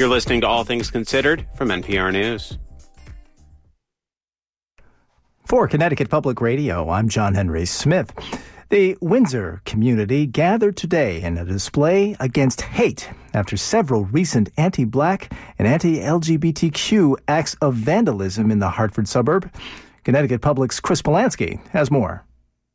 You're listening to All Things Considered from NPR News. For Connecticut Public Radio, I'm John Henry Smith. The Windsor community gathered today in a display against hate after several recent anti-Black and anti-LGBTQ acts of vandalism in the Hartford suburb. Connecticut Public's Chris Polanski has more.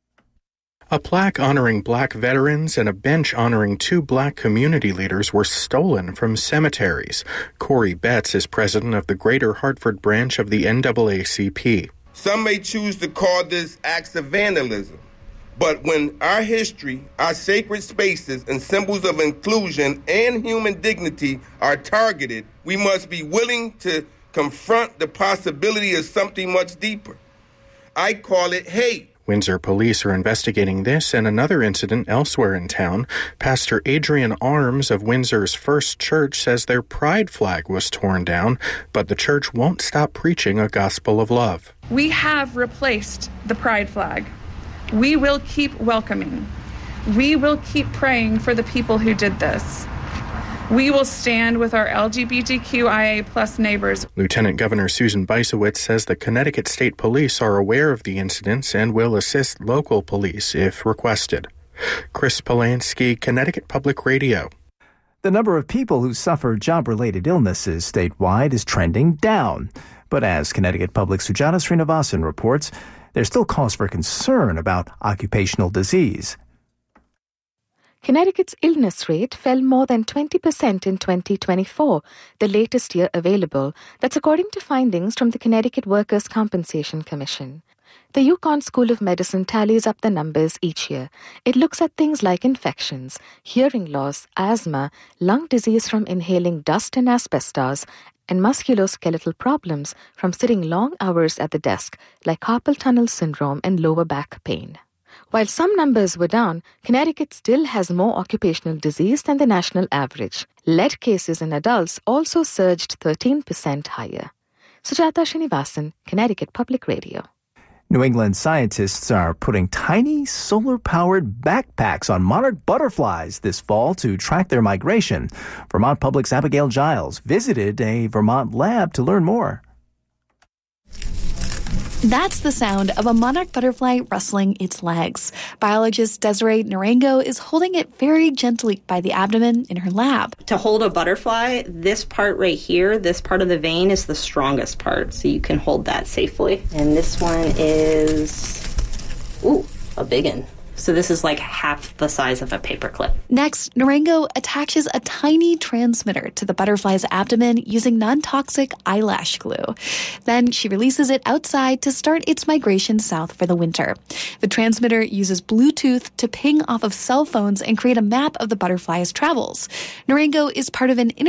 A plaque honoring Black veterans and a bench honoring 2 Black community leaders were stolen from cemeteries. Corey Betts is president of the Greater Hartford branch of the NAACP. Some may choose to call this acts of vandalism, but when our history, our sacred spaces, and symbols of inclusion and human dignity are targeted, we must be willing to confront the possibility of something much deeper. I call it hate. Windsor police are investigating this and another incident elsewhere in town. Pastor Adrian Arms of Windsor's First Church says their pride flag was torn down, but the church won't stop preaching a gospel of love. We have replaced the pride flag. We will keep welcoming. We will keep praying for the people who did this. We will stand with our LGBTQIA plus neighbors. Lieutenant Governor Susan Bysowitz says the Connecticut State Police are aware of the incidents and will assist local police if requested. Chris Polanski, Connecticut Public Radio. The number of people who suffer job-related illnesses statewide is trending down. But as Connecticut Public's Sujata Srinivasan reports, there's still cause for concern about occupational disease. Connecticut's illness rate fell more than 20% in 2024, the latest year available. That's according to findings from the Connecticut Workers' Compensation Commission. The UConn School of Medicine tallies up the numbers each year. It looks at things like infections, hearing loss, asthma, lung disease from inhaling dust and asbestos, and musculoskeletal problems from sitting long hours at the desk, like carpal tunnel syndrome and lower back pain. While some numbers were down, Connecticut still has more occupational disease than the national average. Lead cases in adults also surged 13% higher. Sujata Srinivasan, Connecticut Public Radio. New England scientists are putting tiny solar-powered backpacks on monarch butterflies this fall to track their migration. Vermont Public's Abigail Giles visited a Vermont lab to learn more. That's the sound of a monarch butterfly rustling its legs. Biologist Desiree Narango is holding it very gently by the abdomen in her lab. To hold a butterfly, this part right here, this part of the vein is the strongest part, so you can hold that safely. And this one is, a big one. So this is like half the size of a paperclip. Next, Narango attaches a tiny transmitter to the butterfly's abdomen using non-toxic eyelash glue. Then she releases it outside to start its migration south for the winter. The transmitter uses Bluetooth to ping off of cell phones and create a map of the butterfly's travels. Narango is part of an